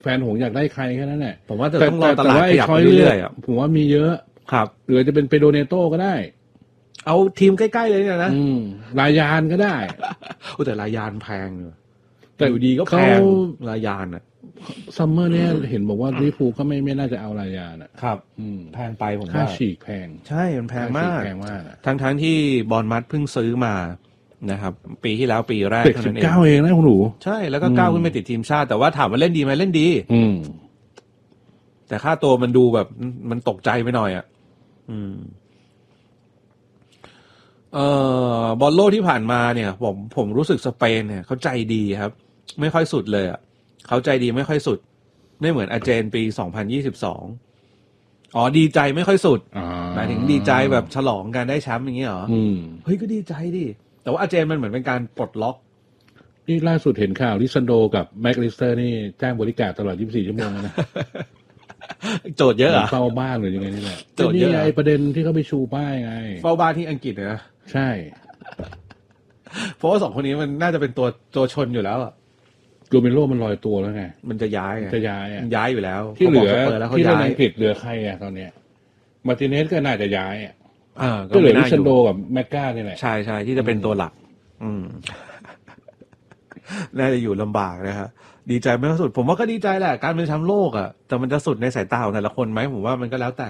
แฟนหงอยากได้ใครแค่นั้นแหละผมว่าจะต้องรอตลาดขยับไปเรื่อยๆผมว่ามีเยอะครับหรือจะเป็นเปโดเนโต้ก็ได้เอาทีมใกล้ๆเลยเนี่ยนะรายานก็ได้แต่รายานแพงแต่อยู่ดีก็แพงรายานซัมเมอร์เนี่ยเห็นบอกว่าลิเวอร์พูลก็ไม่น่าจะเอารายานครับแพงไปผมว่าค่าฉีกแพงใช่มันแพงมากทั้งที่บอลมัดเพิ่งซื้อมานะครับปีที่แล้วปีแรกเท่านั้นเอง19เองนะคุณหนูใช่แล้วก็ก้าวขึ้นไปติดทีมชาติแต่ว่าถามว่าเล่นดีไหมเล่นดีแต่ค่าตัวมันดูแบบมันตกใจไปหน่อยบอลโลกที่ผ่านมาเนี่ยผมรู้สึกสเปนเนี่ยเขาใจดีครับไม่ค่อยสุดเลยเขาใจดีไม่ค่อยสุดไม่เหมือนอาร์เจนปี2022ดีใจไม่ค่อยสุดหมายถึงดีใจแบบฉลองการได้แชมป์อย่างเงี้ยเหรอเฮ้ยก็ดีใจดิแต่ว่าอาร์เจนมันเหมือนเป็นการปลดล็อกนี่ล่าสุดเห็นข่าวลิซันโดกับแม็กลิสเตอร์นี่จ้างบริการตลอด24ชั่วโมงนะโจทย์เยอะอ่ะเฝ้าบ้านหรือยังไงนี่แหละโจทย์เยอะไอ้ประเด็นที่เขาไปชูป้ายไงเฝ้าบ้านที่อังกฤษนะใช่เพราะว่า2คนนี้มันน่าจะเป็นตัวชนอยู่แล้วโรเมโรมันลอยตัวแล้วไงมันจะย้ายอยู่แล้วที่เหลือที่เล่นอังกฤษเหลือใครตอนเนี้ยมาร์ติเนสก็น่าจะย้ายก็เหลือลิซันโดกับแมกกานี่แหละใช่ๆที่จะเป็นตัวหลักน่าจะอยู่ลำบากนะครับดีใจไม่สุดผมว่าก็ดีใจแหละการเป็นแชมป์โลกแต่มันจะสุดในสายตาของแต่ละคนไหมผมว่ามันก็แล้วแต่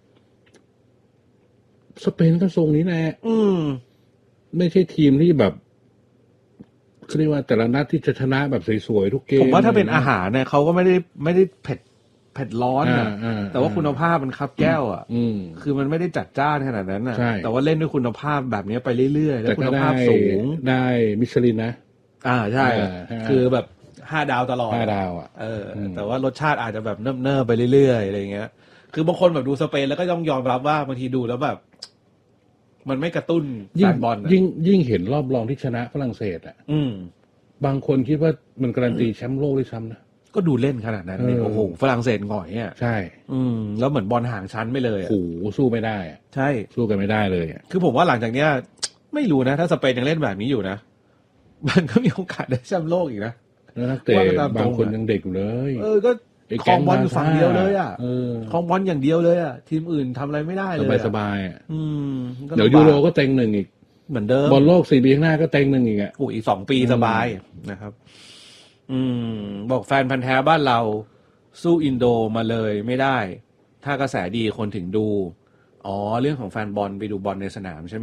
สเปนก็ทรงนี้แหละไม่ใช่ทีมที่แบบเขาเรียกว่าแต่ละนัดที่จะชนะแบบสวยๆทุกเกมผมว่าถ้าเป็นอาหารเนี่ยเขาก็ไม่ได้เผ็ดร้อนแต่ว่าคุณภาพมันคับแก้วคือมันไม่ได้จัดจ้านขนาดนั้นแต่ว่าเล่นด้วยคุณภาพแบบนี้ไปเรื่อยๆแล้วคุณภาพสูงได้มิชลินนะใช่คือแบบ5 ดาวตลอด 5 ดาวแต่ว่ารสชาติอาจจะแบบเนิบๆไปเรื่อยๆอะไรเงี้ยคือบางคนแบบดูสเปนแล้วก็ต้องยอมรับว่าบางทีดูแล้วแบบมันไม่กระตุ้นแฟนบอลยิ่งเห็นรอบรองที่ชนะฝรั่งเศสบางคนคิดว่ามันการันตีแชมป์โลกด้วยซ้ำนะก็ดูเล่นขนาดนั้นโอ้โหฝรั่งเศสหง่อยใช่แล้วเหมือนบอลห่างชั้นไปเลยโอ้โหสู้ไม่ได้ใช่สู้กันไม่ได้เลยคือผมว่าหลังจากเนี้ยไม่รู้นะถ้าสเปนยังเล่นแบบนี้อยู่นะมันก็มีโอกาสได้แชมป์โลกอีกนะแล้วนักเตะบางคนยังเด็กอยู่เลยก็ครองบอลอยู่ฝั่งเดียวเลยครองบอลอย่างเดียวเลยทีมอื่นทำอะไรไม่ได้เลยสบายเดี๋ยวยูโรก็เต็ง1อีกเหมือนเดิมบอลโลก4 ปีข้างหน้าก็เต็ง1อีกอีก2 ปีสบายนะครับบอกแฟนพันธุ์แท้บ้านเราสู้อินโดมาเลยไม่ได้ถ้ากระแสดีคนถึงดูเรื่องของแฟนบอลไปดูบอลในสนามใช่ไหม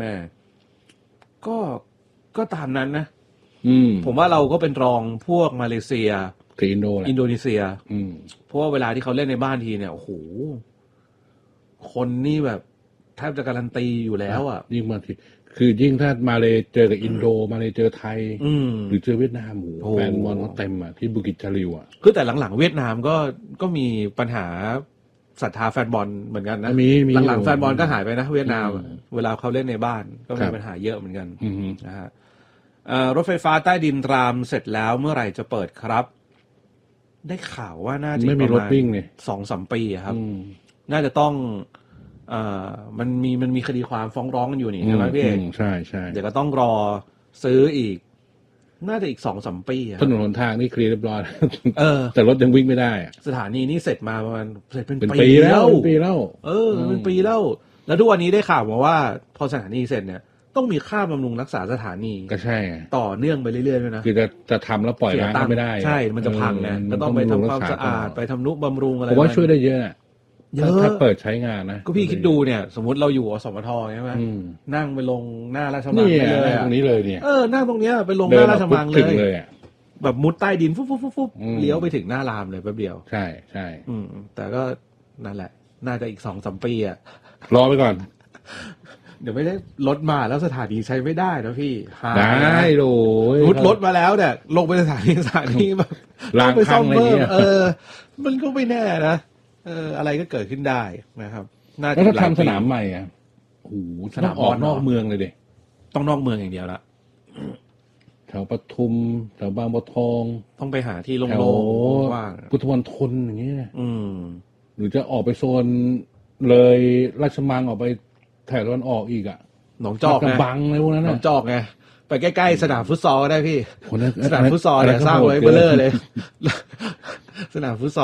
ก็ตามนั้นนะผมว่าเราก็เป็นรองพวกมาเลเซียอินโดนีเซียเพราะว่าเวลาที่เขาเล่นในบ้านทีเนี่ยโอ้โหคนนี่แบบแทบจะการันตีอยู่แล้วยิ่งบางทีคือยิ่งถ้ามาเลเจอกับอินโดมาเลเจอไทยหรือเจอเวียดนามแฟนบอลเขาเต็มที่บุกิจจาริวคือแต่หลังๆเวียดนามก็มีปัญหาศรัทธาแฟนบอลเหมือนกันนะหลังๆแฟนบอลก็หายไปนะเวียดนามเวลาเขาเล่นในบ้านก็มีปัญหาเยอะเหมือนกันนะฮะรถไฟฟ้าใต้ดินรามเสร็จแล้วเมื่อไหร่จะเปิดครับได้ข่าวว่าน่าจะประมาณ 2-3 ปีครับน่าจะต้องมันมีคดีความฟ้องร้องกันอยู่นี่ใช่ไหมพี่เอกใช่ใช่เดี๋ยวก็ต้องรอซื้ออีกน่าจะอีก 2-3 ปีถนนหนทางนี่เคลียร์เรียบร้อยแต่รถยังวิ่งไม่ได้สถานีนี่เสร็จมาประมาณเสร็จเป็นปีแล้วเป็นปีแล้วแล้วทุกวันนี้ได้ข่าวมาว่าพอสถานีเสร็จเนี่ยต้องมีค่าบำรุงรักษาสถานีก็ใช่ต่อเนื่องไปเรื่อยๆด้วยนะคือจะทำแล้วปล่อยน้ำไม่ได้ใช่มันจะพังไงก็ต้องไปทำความสะอาดไปทำนุบำรุงอะไรผมว่าช่วยได้เยอะถ้าเปิดใช้งานนะก็พี่คิดดูเนี่ยสมมติเราอยู่อสมทใช่ไหมนั่งไปลงหน้าราชมังไปเลยตรงนี้เลยเนี่ยนั่งตรงเนี้ยไปลงหน้าราชมังเลยแบบมุดใต้ดินฟุบเลี้ยวไปถึงหน้ารามเลยแป๊บเดียวใช่ใช่แต่ก็นั่นแหละน่าจะอีก 2-3 ปีรอไปก่อนเดี๋ยวไม่ได้รถมาแล้วสถานีใช้ไม่ได้นะพี่ได้โอ้ยรถมาแล้วเนี่ยลงไปสถานีแบบล้างข้างอะไรเงี้ยมันก็ไม่แน่นะอะไรก็เกิดขึ้นได้นะครับน่าจะทำสนามใหม่โอ้โหสนามออกนอกเมืองเลยดิต้องนอกเมืองอย่างเดียวละแถวปทุมแถวบางบัวทองต้องไปหาที่โล่งๆว่างพุทธมณฑลอย่างเงี้ยหรือจะออกไปโซนเลยราชมังออกไปแถวตะวันออกอีกหนองจอกไงบังอะไรพวกนั้นหนองจอกไงไปใกล้ๆสนามฟุตซอลก็ได้พี่สนามฟุตซอลเนี่ยสร้างไว้เบ้อเร่อเลยสนามฟุตซอล